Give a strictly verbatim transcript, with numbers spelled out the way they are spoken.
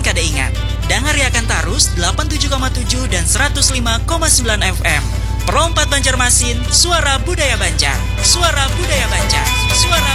kada ingat. Dangariakan tarus delapan puluh tujuh koma tujuh dan seratus lima koma sembilan F M. Perompat Banjarmasin, suara budaya Banjar. Suara budaya Banjar. Suara